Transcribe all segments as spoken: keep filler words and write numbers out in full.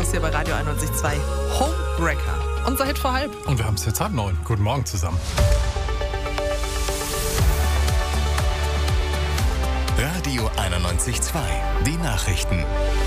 Morgens hier bei Radio einundneunzig Komma zwei. Homebreaker. Unser Hit vor halb. Und wir haben es jetzt halb neun. Guten Morgen zusammen. Radio einundneunzig Komma zwei. Die Nachrichten.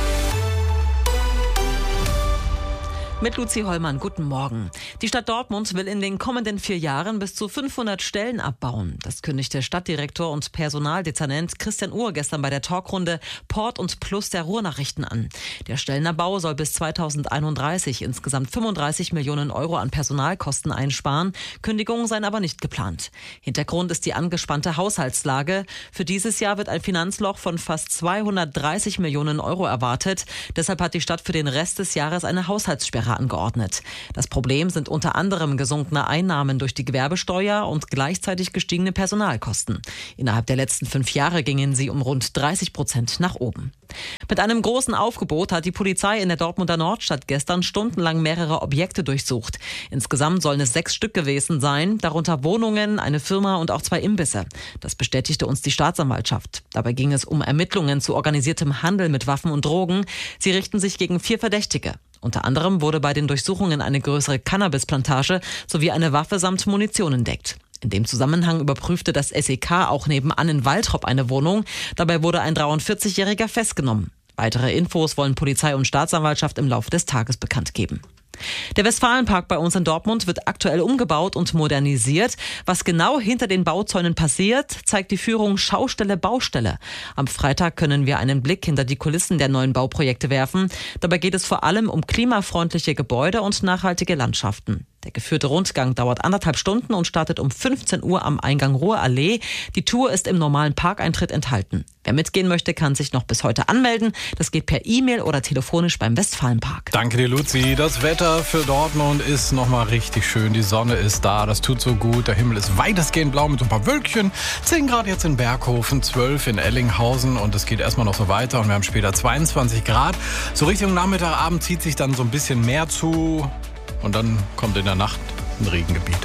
Mit Luzi Hollmann, guten Morgen. Die Stadt Dortmund will in den kommenden vier Jahren bis zu fünfhundert Stellen abbauen. Das kündigte Stadtdirektor und Personaldezernent Christian Uhr gestern bei der Talkrunde Port und Plus der Ruhrnachrichten an. Der Stellenabbau soll bis zweitausendeinunddreißig insgesamt fünfunddreißig Millionen Euro an Personalkosten einsparen. Kündigungen seien aber nicht geplant. Hintergrund ist die angespannte Haushaltslage. Für dieses Jahr wird ein Finanzloch von fast zweihundertdreißig Millionen Euro erwartet. Deshalb hat die Stadt für den Rest des Jahres eine Haushaltssperre angeordnet. Das Problem sind unter anderem gesunkene Einnahmen durch die Gewerbesteuer und gleichzeitig gestiegene Personalkosten. Innerhalb der letzten fünf Jahre gingen sie um rund dreißig Prozent nach oben. Mit einem großen Aufgebot hat die Polizei in der Dortmunder Nordstadt gestern stundenlang mehrere Objekte durchsucht. Insgesamt sollen es sechs Stück gewesen sein, darunter Wohnungen, eine Firma und auch zwei Imbisse. Das bestätigte uns die Staatsanwaltschaft. Dabei ging es um Ermittlungen zu organisiertem Handel mit Waffen und Drogen. Sie richten sich gegen vier Verdächtige. Unter anderem wurde bei den Durchsuchungen eine größere Cannabisplantage sowie eine Waffe samt Munition entdeckt. In dem Zusammenhang überprüfte das S E K auch nebenan in Waltrop eine Wohnung. Dabei wurde ein dreiundvierzigjähriger festgenommen. Weitere Infos wollen Polizei und Staatsanwaltschaft im Laufe des Tages bekannt geben. Der Westfalenpark bei uns in Dortmund wird aktuell umgebaut und modernisiert. Was genau hinter den Bauzäunen passiert, zeigt die Führung Schaustelle Baustelle. Am Freitag können wir einen Blick hinter die Kulissen der neuen Bauprojekte werfen. Dabei geht es vor allem um klimafreundliche Gebäude und nachhaltige Landschaften. Der geführte Rundgang dauert anderthalb Stunden und startet um fünfzehn Uhr am Eingang Ruhrallee. Die Tour ist im normalen Parkeintritt enthalten. Wer mitgehen möchte, kann sich noch bis heute anmelden. Das geht per E-Mail oder telefonisch beim Westfalenpark. Danke dir, Luzi. Das Wetter für Dortmund ist nochmal richtig schön. Die Sonne ist da, das tut so gut. Der Himmel ist weitestgehend blau mit so ein paar Wölkchen. zehn Grad jetzt in Berghofen, zwölf in Ellinghausen und es geht erstmal noch so weiter. Und wir haben später zweiundzwanzig Grad. So Richtung Nachmittag, Abend zieht sich dann so ein bisschen mehr zu. Und dann kommt in der Nacht ein Regengebiet.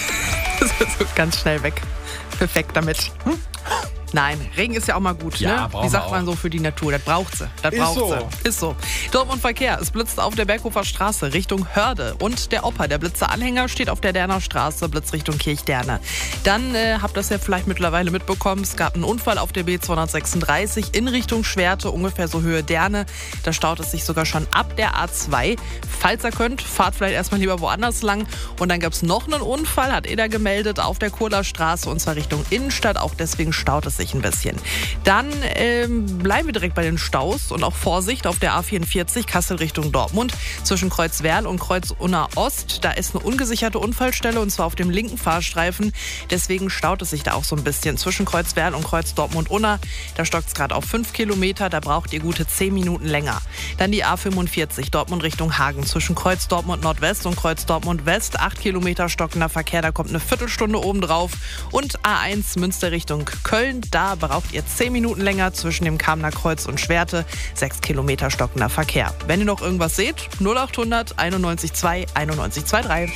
Das ist so ganz schnell weg. Perfekt damit. Hm? Nein, Regen ist ja auch mal gut, ja, ne? Wie sagt man so für die Natur? Das braucht sie. Das ist braucht so. sie. Ist so. Dortmund Verkehr. Es blitzt auf der Berghofer Straße Richtung Hörde. Und der Opa, der Blitzeranhänger, steht auf der Derner Straße, Blitz Richtung Kirchderne. Dann äh, habt ihr das ja vielleicht mittlerweile mitbekommen. Es gab einen Unfall auf der B zweihundertsechsunddreißig in Richtung Schwerte, ungefähr so Höhe Derne. Da staut es sich sogar schon ab der A zwei. Falls ihr könnt, fahrt vielleicht erstmal lieber woanders lang. Und dann gab es noch einen Unfall, hat Eder gemeldet, auf der Kohler Straße und zwar Richtung Innenstadt. Auch deswegen staut es sich ein bisschen. Dann ähm, bleiben wir direkt bei den Staus und auch Vorsicht auf der A vierundvierzig Kassel Richtung Dortmund zwischen Kreuzwerl und Kreuz-Unna Ost. Da ist eine ungesicherte Unfallstelle und zwar auf dem linken Fahrstreifen. Deswegen staut es sich da auch so ein bisschen zwischen Kreuzwerl und Kreuz Dortmund-Unna. Da stockt es gerade auf fünf Kilometer, da braucht ihr gute zehn Minuten länger. Dann die A fünfundvierzig Dortmund Richtung Hagen zwischen Kreuz Dortmund Nordwest und Kreuz Dortmund West. acht Kilometer stockender Verkehr, da kommt eine Viertelstunde oben drauf. Und A eins Münster Richtung Köln, da braucht ihr zehn Minuten länger zwischen dem Kamener Kreuz und Schwerte. sechs Kilometer stockender Verkehr. Wenn ihr noch irgendwas seht, null achthundert einundneunzig zwei einundneunzig zweiunddreißig.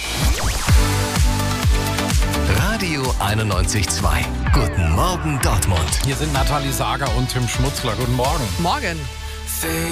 Radio einundneunzig Komma zwei. Guten Morgen, Dortmund. Hier sind Nathalie Sager und Tim Schmutzler. Guten Morgen. Morgen.